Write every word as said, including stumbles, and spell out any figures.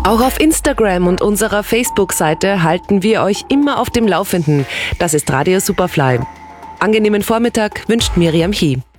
Auch auf Instagram und unserer Facebook-Seite halten wir euch immer auf dem Laufenden. Das ist Radio Superfly. Angenehmen Vormittag wünscht Miriam Chie.